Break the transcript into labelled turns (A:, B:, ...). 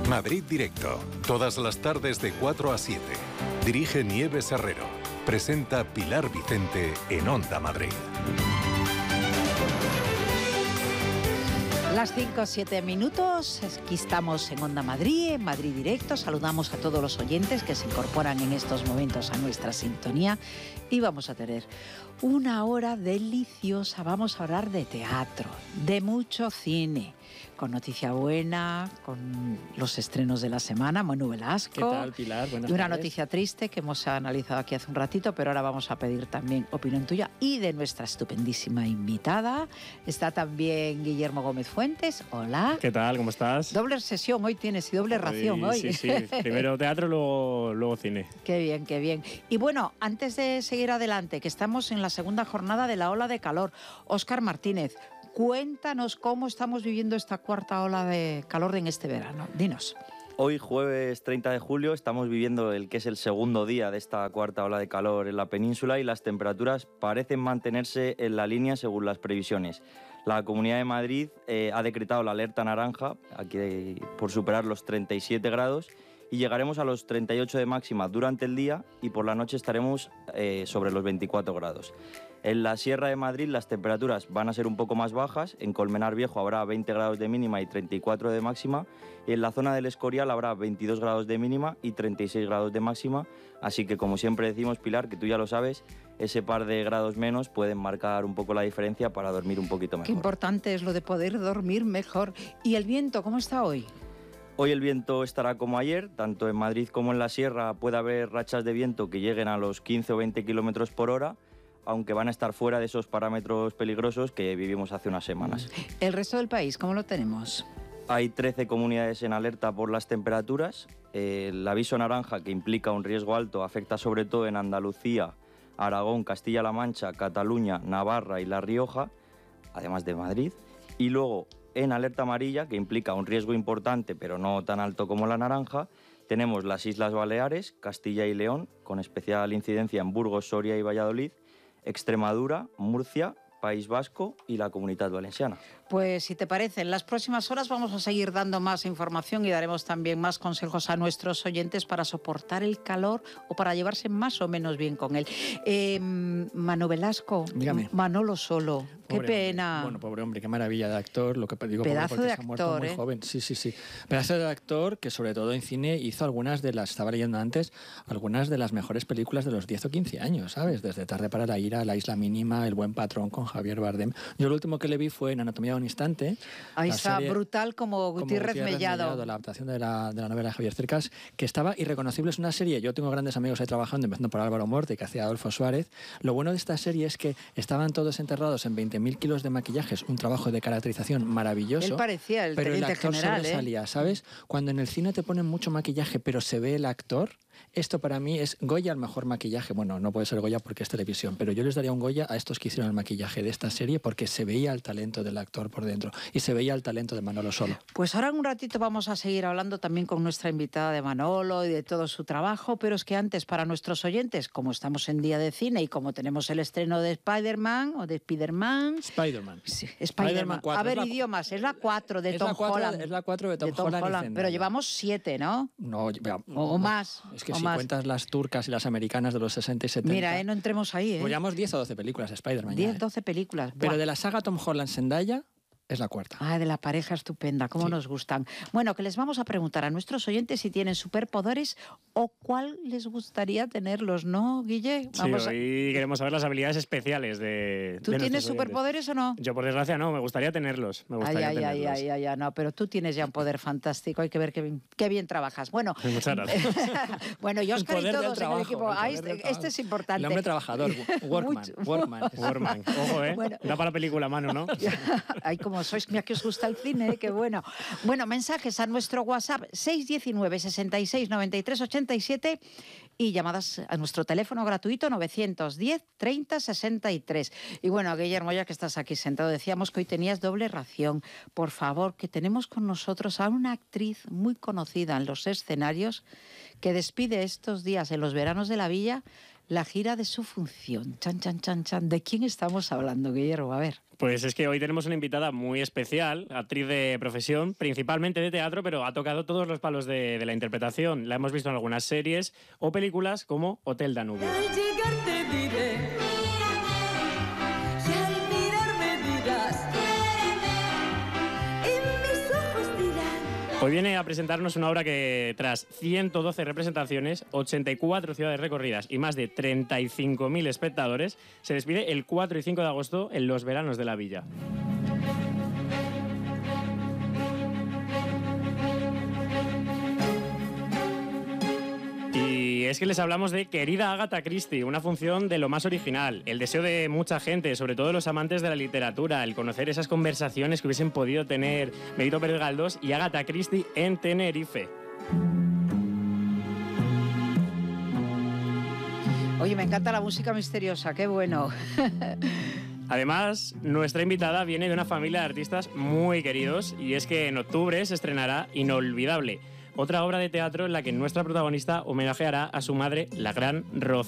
A: Madrid Directo, todas las tardes de 4 a 7. Dirige Nieves Herrero. Presenta Pilar Vicente en Onda Madrid.
B: Las 5-7 minutos, aquí estamos en Onda Madrid, en Madrid Directo. Saludamos a todos los oyentes que se incorporan en estos momentos a nuestra sintonía y vamos a tener una hora deliciosa. Vamos a hablar de teatro, de mucho cine, con noticia buena, con los estrenos de la semana, Manu Velasco.
C: ¿Qué tal, Pilar? Buenas
B: Y una
C: tardes.
B: noticia triste que hemos analizado aquí hace un ratito, pero ahora vamos a pedir también opinión tuya y de nuestra estupendísima invitada. Está también Guillermo Gómez Fuentes. Hola.
C: ¿Qué tal? ¿Cómo estás?
B: Doble sesión hoy tienes y doble ración hoy.
C: Sí. Primero teatro, luego cine.
B: Qué bien, qué bien. Y bueno, antes de seguir adelante, que estamos en la segunda jornada de la ola de calor, Óscar Martínez, cuéntanos cómo estamos viviendo esta cuarta ola de calor en este verano. Dinos.
D: Hoy, jueves 30 de julio, estamos viviendo el que es el segundo día de esta cuarta ola de calor en la península y las temperaturas parecen mantenerse en la línea según las previsiones. La Comunidad de Madrid ha decretado la alerta naranja aquí por superar los 37 grados y llegaremos a los 38 de máxima durante el día y por la noche estaremos sobre los 24 grados. En la Sierra de Madrid las temperaturas van a ser un poco más bajas, en Colmenar Viejo habrá 20 grados de mínima y 34 de máxima, y en la zona del Escorial habrá 22 grados de mínima y 36 grados de máxima, así que como siempre decimos, Pilar, que tú ya lo sabes, ese par de grados menos pueden marcar un poco la diferencia para dormir un poquito mejor.
B: Qué importante es lo de poder dormir mejor. ¿Y el viento cómo está hoy?
D: Hoy el viento estará como ayer, tanto en Madrid como en la Sierra puede haber rachas de viento que lleguen a los 15 o 20 kilómetros por hora, aunque van a estar fuera de esos parámetros peligrosos que vivimos hace unas semanas.
B: ¿El resto del país cómo lo tenemos?
D: Hay 13 comunidades en alerta por las temperaturas. El aviso naranja, que implica un riesgo alto, afecta sobre todo en Andalucía, Aragón, Castilla-La Mancha, Cataluña, Navarra y La Rioja, además de Madrid. Y luego, en alerta amarilla, que implica un riesgo importante, pero no tan alto como la naranja, tenemos las Islas Baleares, Castilla y León, con especial incidencia en Burgos, Soria y Valladolid, Extremadura, Murcia, País Vasco y la Comunitat Valenciana.
B: Pues si te parece, en las próximas horas vamos a seguir dando más información y daremos también más consejos a nuestros oyentes para soportar el calor o para llevarse más o menos bien con él. Manu Velasco,
C: dígame.
B: Manolo Solo, qué
C: Pobre
B: pena.
C: Hombre. Bueno, pobre hombre, qué maravilla de actor. Lo que digo,
B: Pedazo
C: porque
B: de
C: se ha muerto
B: actor,
C: muy joven. Sí. Pedazo de actor que sobre todo en cine hizo algunas de las, estaba leyendo antes, algunas de las mejores películas de los 10 o 15 años, ¿sabes? Desde Tarde para la ira, La isla mínima, El buen patrón con Javier Bardem. Yo lo último que le vi fue en Anatomía de un instante.
B: Ahí está, brutal como Gutiérrez Mellado.
C: La adaptación de la novela de Javier Cercas, que estaba irreconocible. Es una serie, yo tengo grandes amigos ahí trabajando, empezando por Álvaro Morte, que hacía Adolfo Suárez. Lo bueno de esta serie es que estaban todos enterrados en 20.000 kilos de maquillajes, un trabajo de caracterización maravilloso.
B: Él parecía el
C: pero el
B: teniente
C: actor
B: general,
C: sobresalía, ¿sabes? Cuando en el cine te ponen mucho maquillaje, pero se ve el actor, esto para mí es Goya el mejor maquillaje. Bueno, no puede ser Goya porque es televisión, pero yo les daría un Goya a estos que hicieron el maquillaje de esta serie porque se veía el talento del actor por dentro y se veía el talento de Manolo Solo.
B: Pues ahora en un ratito vamos a seguir hablando también con nuestra invitada de Manolo y de todo su trabajo, pero es que antes para nuestros oyentes, como estamos en día de cine y como tenemos el estreno de Spider-Man o de Spider-Man... Sí, Spider-Man
C: 4.
B: A ver, idiomas, es la 4 de Tom Holland.
C: Es la 4 de Tom Holland.
B: Pero llevamos 7, ¿no?
C: No,
B: o más.
C: Es que
B: o
C: si
B: más.
C: cuentas las turcas y las americanas de los 60 y 70...
B: Mira, no entremos ahí,
C: Pues llevamos 10 o 12 películas de Spider-Man.
B: 10, 12 películas.
C: Pero
B: Buah.
C: de la saga Tom Holland-Zendaya es la cuarta.
B: Ah, de la pareja estupenda, cómo nos gustan. Bueno, que les vamos a preguntar a nuestros oyentes si tienen superpoderes o cuál les gustaría tenerlos, ¿no, Guille?
E: Vamos hoy queremos saber las habilidades especiales de
B: ¿Tú tienes superpoderes o no?
E: Yo, por desgracia, no. Me gustaría tenerlos.
B: Ay, no, pero tú tienes ya un poder fantástico. Hay que ver qué bien trabajas. Bueno,
E: muchas gracias.
B: Bueno, y Óscar y todos en el equipo. Este es importante.
C: El hombre trabajador, Workman.
E: Ojo, Bueno. Da para la película a mano, ¿no?
B: Ay, como sois, mira que os gusta el cine, qué bueno. Bueno, mensajes a nuestro WhatsApp 619 66 93 87 y llamadas a nuestro teléfono gratuito 910 30 63. Y bueno, Guillermo, ya que estás aquí sentado, decíamos que hoy tenías doble ración. Por favor, que tenemos con nosotros a una actriz muy conocida en los escenarios que despide estos días en los veranos de la Villa la gira de su función. Chan, chan, chan, chan. ¿De quién estamos hablando, Guillermo? A ver.
E: Pues es que hoy tenemos una invitada muy especial, actriz de profesión, principalmente de teatro, pero ha tocado todos los palos de la interpretación. La hemos visto en algunas series o películas como Hotel Danubio.
F: Al llegar te diré, y al mirarme dirás, en mis ojos dirán.
E: Hoy viene a presentarnos una obra que, tras 112 representaciones, 84 ciudades recorridas y más de 35.000 espectadores, se despide el 4 y 5 de agosto en los veranos de la Villa. Y es que les hablamos de Querida Agatha Christie, una función de lo más original, el deseo de mucha gente, sobre todo los amantes de la literatura, el conocer esas conversaciones que hubiesen podido tener Benito Pérez Galdós y Agatha Christie en Tenerife.
B: Oye, me encanta la música misteriosa, qué bueno.
E: Además, nuestra invitada viene de una familia de artistas muy queridos y es que en octubre se estrenará Inolvidable, otra obra de teatro en la que nuestra protagonista homenajeará a su madre, la gran Rocío.